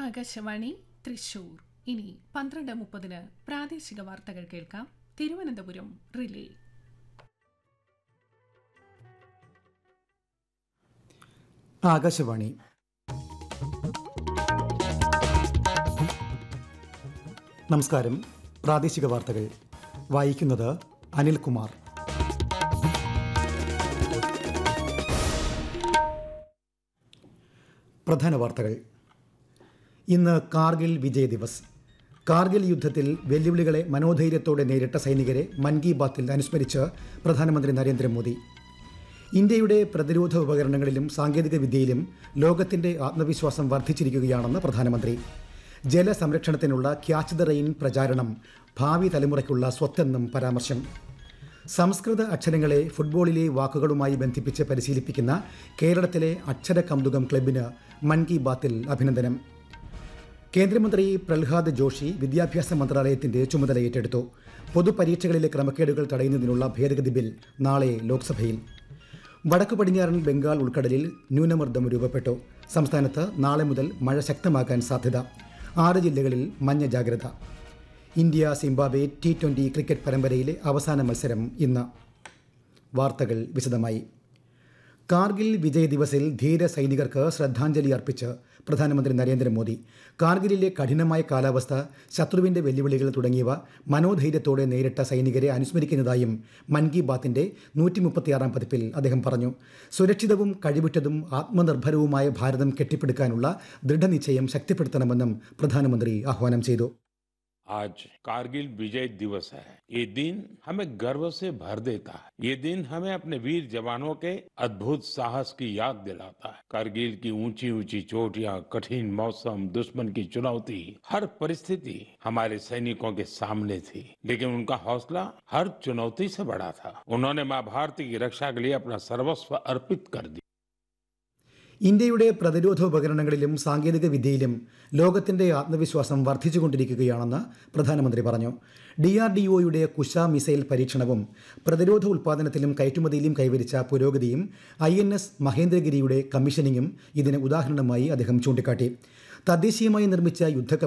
ആകാശവാണി തൃശൂർ. ഇനി 12:30 പ്രാദേശിക വാർത്തകൾ കേൾക്കാം. തിരുവനന്തപുരം റിലേ. ആകാശവാണി. നമസ്കാരം. പ്രാദേശിക വാർത്തകൾ വായിക്കുന്നത് അനിൽകുമാർ. പ്രധാന വാർത്തകൾ. ഇന്ന് കാർഗിൽ വിജയ് ദിവസ്. കാർഗിൽ യുദ്ധത്തിൽ വെല്ലുവിളികളെ മനോധൈര്യത്തോടെ നേരിട്ട സൈനികരെ മൻ കി ബാത്തിൽ അനുസ്മരിച്ച് പ്രധാനമന്ത്രി നരേന്ദ്രമോദി. ഇന്ത്യയുടെ പ്രതിരോധ ഉപകരണങ്ങളിലും സാങ്കേതിക വിദ്യയിലും ലോകത്തിന്റെ ആത്മവിശ്വാസം വർദ്ധിച്ചിരിക്കുകയാണെന്ന് പ്രധാനമന്ത്രി. ജലസംരക്ഷണത്തിനുള്ള ക്യാച്ച് ദ റെയിൻ പ്രചാരണം ഭാവി തലമുറയ്ക്കുള്ള സ്വത്തെന്നും പരാമർശം. സംസ്കൃത അക്ഷരങ്ങളെ ഫുട്ബോളിലെ വാക്കുകളുമായി ബന്ധിപ്പിച്ച് പരിശീലിപ്പിക്കുന്ന കേരളത്തിലെ അക്ഷര കൗതുകം ക്ലബിന് മൻ കി ബാത്തിൽ അഭിനന്ദനം. കേന്ദ്രമന്ത്രി പ്രഹ്ലാദ് ജോഷി വിദ്യാഭ്യാസ മന്ത്രാലയത്തിന്റെ ചുമതല ഏറ്റെടുത്തു. പൊതുപരീക്ഷകളിലെ ക്രമക്കേടുകൾ തടയുന്നതിനുള്ള ഭേദഗതി ബിൽ നാളെ ലോക്സഭയിൽ. വടക്കു പടിഞ്ഞാറൻ ബംഗാൾ ഉൾക്കടലിൽ ന്യൂനമർദ്ദം രൂപപ്പെട്ടു. സംസ്ഥാനത്ത് നാളെ മുതൽ മഴ ശക്തമാകാൻ സാധ്യത. 6 ജില്ലകളിൽ മഞ്ഞ ജാഗ്രത. ഇന്ത്യ സിംബാബ്വെ T20 ക്രിക്കറ്റ് പരമ്പരയിലെ അവസാന മത്സരം ഇന്ന്. വാർത്തകൾ വിശദമായി. കാർഗിൽ വിജയ് ദിവസിൽ ധീര സൈനികർക്ക് ശ്രദ്ധാഞ്ജലി അർപ്പിച്ച് പ്രധാനമന്ത്രി നരേന്ദ്രമോദി. കാർഗിലിലെ കഠിനമായ കാലാവസ്ഥ, ശത്രുവിന്റെ വെല്ലുവിളികൾ തുടങ്ങിയവ മനോധൈര്യത്തോടെ നേരിട്ട സൈനികരെ അനുസ്മരിക്കുന്നതായും മൻ കി ബാത്തിന്റെ 136 പതിപ്പിൽ അദ്ദേഹം പറഞ്ഞു. സുരക്ഷിതവും കഴിവുറ്റതും ആത്മനിർഭരവുമായ ഭാരതം കെട്ടിപ്പടുക്കാനുള്ള ദൃഢനിശ്ചയം ശക്തിപ്പെടുത്തണമെന്നും പ്രധാനമന്ത്രി ആഹ്വാനം ചെയ്തു. आज कारगिल विजय दिवस है। ये दिन हमें गर्व से भर देता है। ये दिन हमें अपने वीर जवानों के अद्भुत साहस की याद दिलाता है। कारगिल की ऊंची ऊंची चोटियां, कठिन मौसम, दुश्मन की चुनौती, हर परिस्थिति हमारे सैनिकों के सामने थी, लेकिन उनका हौसला हर चुनौती से बड़ा था। उन्होंने मां भारती की रक्षा के लिए अपना सर्वस्व अर्पित कर दिया. ഇന്ത്യയുടെ പ്രതിരോധ ഉപകരണങ്ങളിലും സാങ്കേതിക വിദ്യയിലും ലോകത്തിന്റെ ആത്മവിശ്വാസം വർദ്ധിച്ചുകൊണ്ടിരിക്കുകയാണെന്ന് പ്രധാനമന്ത്രി പറഞ്ഞു. DRDOയുടെ കുശ മിസൈൽ പരീക്ഷണവും പ്രതിരോധ ഉൽപ്പാദനത്തിലും കയറ്റുമതിയിലും കൈവരിച്ച പുരോഗതിയും INS മഹേന്ദ്രഗിരിയുടെ കമ്മീഷനിങ്ങും ഇതിന് ഉദാഹരണമായി അദ്ദേഹം ചൂണ്ടിക്കാട്ടി. തദ്ദേശീയമായി നിർമ്മിച്ച